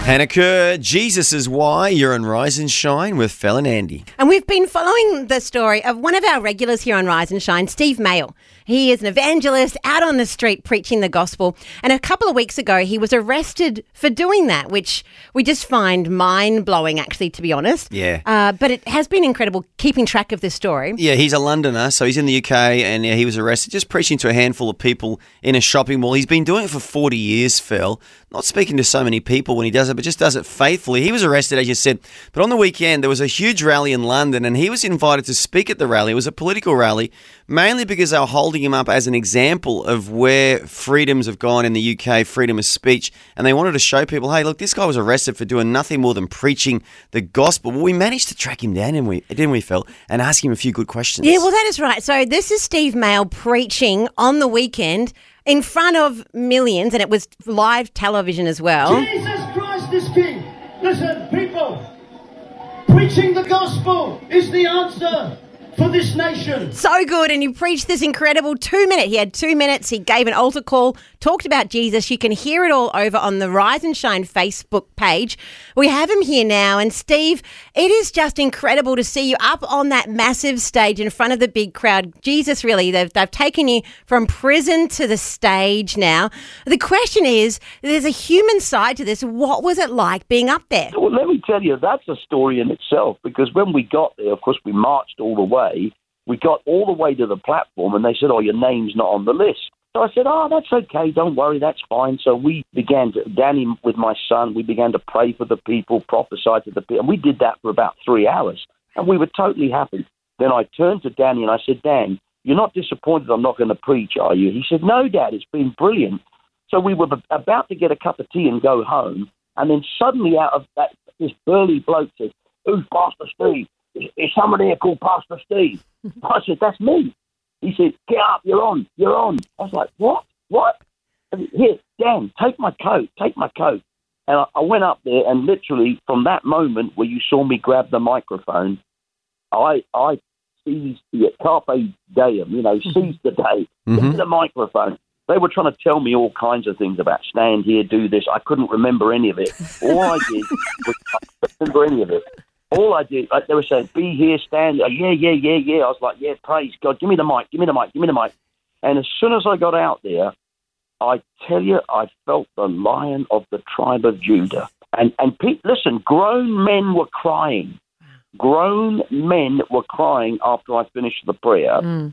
Hannah Kerr, Jesus is Why. You're on Rise and Shine with Fel and Andy. And we've been following the story of one of our regulars here on Rise and Shine, Steve Mail. He is an evangelist out on the street preaching the gospel. And a couple of weeks ago, he was arrested for doing that, which we just find mind-blowing, actually, to be honest. Yeah. But it has been incredible keeping track of this story. Yeah, he's a Londoner, so he's in the UK, and he was arrested just preaching to a handful of people in a shopping mall. He's been doing it for 40 years, Fel. Not speaking to so many people when he does it, but just does it faithfully. He was arrested, as you said, but on the weekend there was a huge rally in London, and he was invited to speak at the rally. It was a political rally, mainly because they were holding him up as an example of where freedoms have gone in the UK, freedom of speech, and they wanted to show people, hey, look, this guy was arrested for doing nothing more than preaching the gospel. Well, we managed to track him down, didn't we, Fel, and ask him a few good questions. Yeah, well, that is right. So this is Steve Mail preaching on the weekend in front of millions, and it was live television as well. Jesus Christ is King. Listen, people, preaching the gospel is the answer for this nation. So good, and he preached this incredible 2 minute. He had 2 minutes. He gave an altar call, talked about Jesus. You can hear it all over on the Rise and Shine Facebook page. We have him here now, and Steve, it is just incredible to see you up on that massive stage in front of the big crowd. Jesus, really, they've taken you from prison to the stage now. The question is, there's a human side to this. What was it like being up there? Well, let me tell you, that's a story in itself, because when we got there, of course, we marched all the way. We got all the way to the platform, and they said, your name's not on the list. So I said, that's okay, don't worry, that's fine. So we began to, Danny with my son, we began to pray for the people, prophesy to the people, and we did that for about 3 hours, and we were totally happy. Then I turned to Danny and I said, Dan, you're not disappointed I'm not going to preach, are you? He said, no, Dad, it's been brilliant. So we were about to get a cup of tea and go home, and then suddenly out of that, this burly bloke said, who's Pastor Steve? Is somebody here called Pastor Steve? I said, that's me. He said, get up, you're on. I was like, what? And here, Dan, take my coat. And I went up there, and literally from that moment where you saw me grab the microphone, I seized the carpe diem, seized the day, get the microphone. They were trying to tell me all kinds of things about stand here, do this. I couldn't remember any of it. All I did was I couldn't remember any of it. All I did, they were saying, be here, stand. Yeah. I was like, yeah, praise God. Give me the mic. And as soon as I got out there, I tell you, I felt the Lion of the tribe of Judah. And listen, grown men were crying. Grown men were crying after I finished the prayer. And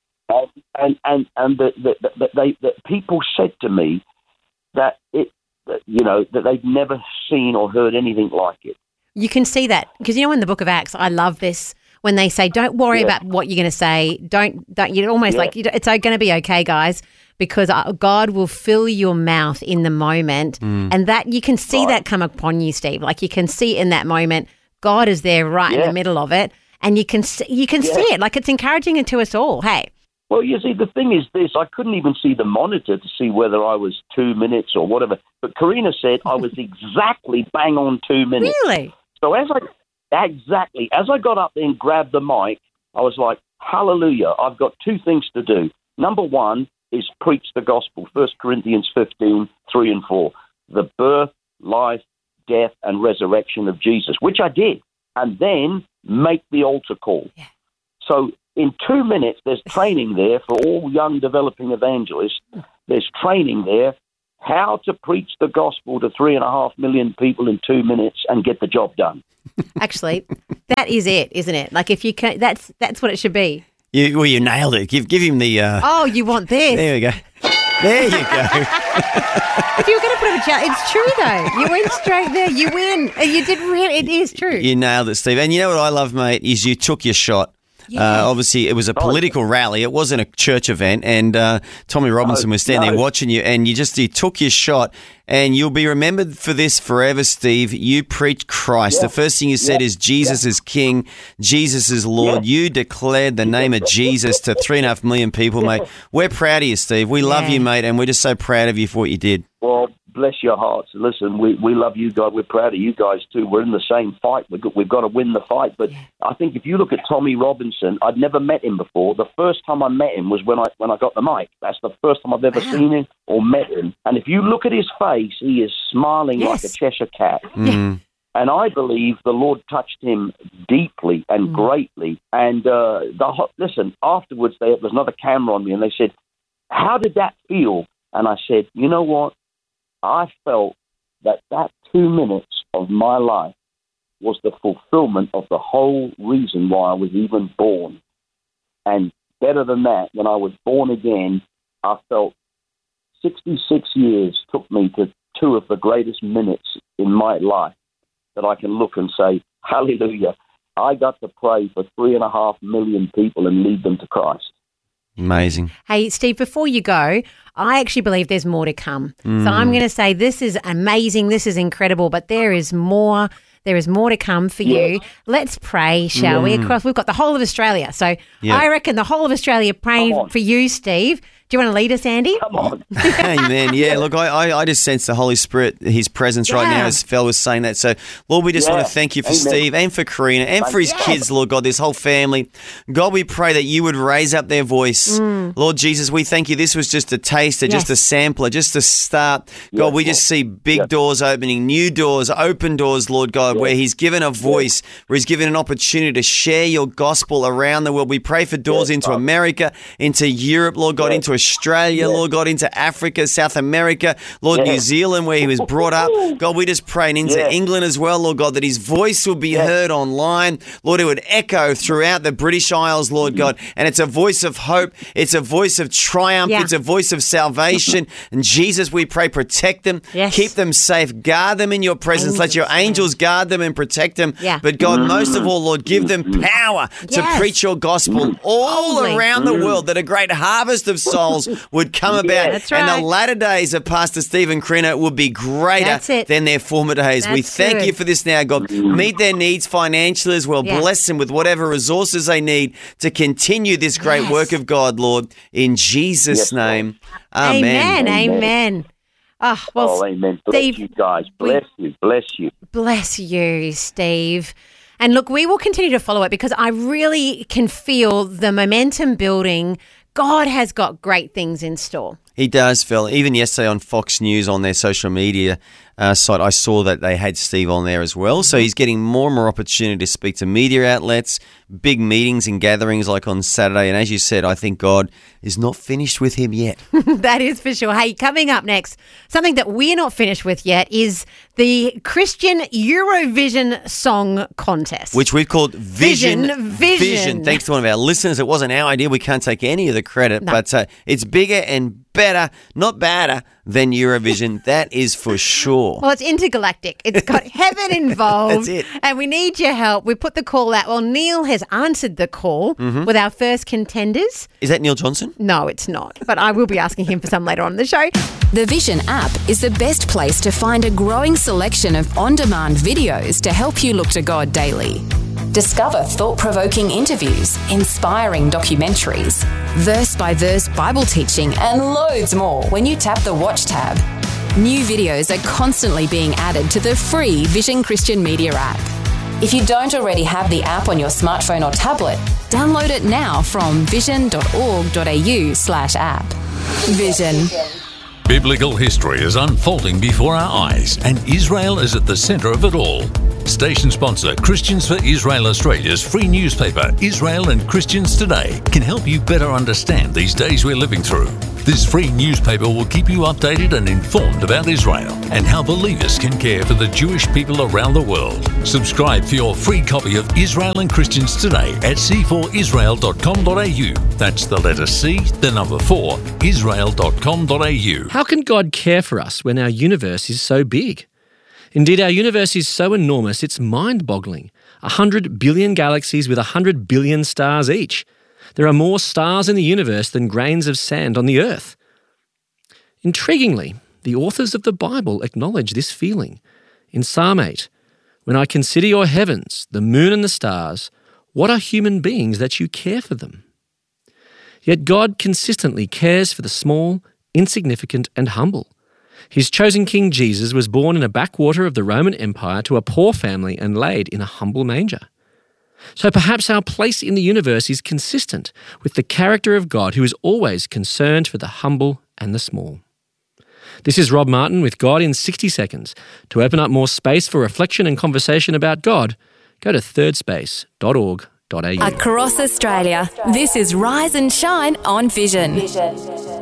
the people said to me that that they'd never seen or heard anything like it. You can see that because, in the book of Acts, I love this when they say, don't worry about what you're going to say. Don't you're almost like, it's going to be okay, guys, because God will fill your mouth in the moment. And that you can see that come upon you, Steve. Like you can see in that moment, God is there right in the middle of it. And you can see it. Like it's encouraging it to us all. Hey. Well, you see, the thing is this. I couldn't even see the monitor to see whether I was 2 minutes or whatever. But Karina said I was exactly bang on 2 minutes. Really? So as I got up there and grabbed the mic, I was like, hallelujah, I've got two things to do. Number one is preach the gospel, 1 Corinthians 15, 3 and 4. The birth, life, death, and resurrection of Jesus, which I did. And then make the altar call. Yeah. So in 2 minutes, there's training there for all young developing evangelists. There's training there how to preach the gospel to 3.5 million people in 2 minutes and get the job done. Actually, that is it, isn't it? Like if you can, that's what it should be. You nailed it. Give him the. Oh, you want this? There we go. There you go. If you were going to put up a challenge, it's true though. You went straight there. You win. You did really. It is true. You nailed it, Steve. And you know what I love, mate, is you took your shot. Yeah. Obviously, it was a political rally. It wasn't a church event, and Tommy Robinson was standing there watching you, and you took your shot, and you'll be remembered for this forever, Steve. You preached Christ. Yeah. The first thing you said is Jesus is King, Jesus is Lord. Yeah. You declared the name of Jesus to 3.5 million people, mate. We're proud of you, Steve. We love you, mate, and we're just so proud of you for what you did. Well, bless your hearts. Listen, we love you guys. We're proud of you guys too. We're in the same fight. We've got to win the fight. But I think if you look at Tommy Robinson, I'd never met him before. The first time I met him was when I got the mic. That's the first time I've ever seen him or met him. And if you look at his face, he is smiling like a Cheshire cat. And I believe the Lord touched him deeply and greatly. And listen, afterwards there was another camera on me, and they said, "How did that feel?" And I said, "You know what? I felt that 2 minutes of my life was the fulfillment of the whole reason why I was even born. And better than that, when I was born again, I felt 66 years took me to 2 of the greatest minutes in my life that I can look and say, hallelujah, I got to pray for 3.5 million people and lead them to Christ." Amazing. Hey, Steve, before you go, I actually believe there's more to come. So I'm going to say this is amazing, this is incredible, but there is more. There is more to come for you. Let's pray, shall we? Across, we've got the whole of Australia. So I reckon the whole of Australia praying for you, Steve. Do you want to lead us, Andy? Come on. Amen. Yeah, look, I just sense the Holy Spirit, his presence right now, as Phil was saying that. So, Lord, we just want to thank you for Steve and for Karina and for his kids, Lord God, this whole family. God, we pray that you would raise up their voice. Lord Jesus, we thank you. This was just a taster, just a sampler, just a start. God, we just see big doors opening, new doors, open doors, Lord God, where he's given a voice, where he's given an opportunity to share your gospel around the world. We pray for doors into America, into Europe, Lord God, into Australia, Lord God, into Africa, South America, Lord, New Zealand, where he was brought up. God, we just pray, and into England as well, Lord God, that his voice will be heard online. Lord, it would echo throughout the British Isles, Lord God, and it's a voice of hope. It's a voice of triumph. It's a voice of salvation. And Jesus, we pray, protect them, keep them safe, guard them in your presence. Let your angels guard them and protect them. But God, most of all, Lord, give them power to preach your gospel all around the world, that a great harvest of souls would come about. That's right. And the latter days of Pastor Steve and Karina would be greater than their former days. We thank you for this now, God. Meet their needs financially as well. Bless them with whatever resources they need to continue this great work of God, Lord. In Jesus' name, amen. Amen. Oh, well, amen. Bless Steve, you guys. Bless you. Bless you. Bless you, Steve. And look, we will continue to follow it because I really can feel the momentum building. God has got great things in store. He does, Phil. Even yesterday on Fox News on their social media site, I saw that they had Steve on there as well. So he's getting more and more opportunity to speak to media outlets, big meetings and gatherings like on Saturday. And as you said, I think God is not finished with him yet. That is for sure. Hey, coming up next, something that we're not finished with yet is the Christian Eurovision Song Contest, which we've called Vision. Vision. Thanks to one of our listeners. It wasn't our idea. We can't take any of the credit, but it's bigger and better, not badder than Eurovision. That is for sure. Well, it's intergalactic. It's got heaven involved. That's it. And we need your help. We put the call out. Well, Neil has answered the call with our first contenders. Is that Neil Johnson? No, it's not. But I will be asking him for some later on in the show. The Vision app is the best place to find a growing selection of on-demand videos to help you look to God daily. Discover thought-provoking interviews, inspiring documentaries, verse-by-verse Bible teaching, and loads more when you tap the Watch tab. New videos are constantly being added to the free Vision Christian Media app. If you don't already have the app on your smartphone or tablet, download it now from vision.org.au/app. Vision. Biblical history is unfolding before our eyes, and Israel is at the centre of it all. Station sponsor Christians for Israel Australia's free newspaper, Israel and Christians Today, can help you better understand these days we're living through. This free newspaper will keep you updated and informed about Israel and how believers can care for the Jewish people around the world. Subscribe for your free copy of Israel and Christians Today at c4israel.com.au. That's the letter C, the number 4, israel.com.au. How can God care for us when our universe is so big? Indeed, our universe is so enormous, it's mind-boggling. 100 billion galaxies with 100 billion stars each. There are more stars in the universe than grains of sand on the earth. Intriguingly, the authors of the Bible acknowledge this feeling. In Psalm 8, "When I consider your heavens, the moon and the stars, what are human beings that you care for them?" Yet God consistently cares for the small, insignificant and humble. His chosen King Jesus was born in a backwater of the Roman Empire to a poor family and laid in a humble manger. So perhaps our place in the universe is consistent with the character of God, who is always concerned for the humble and the small. This is Rob Martin with God in 60 Seconds. To open up more space for reflection and conversation about God, go to thirdspace.org.au. Across Australia, this is Rise and Shine on Vision.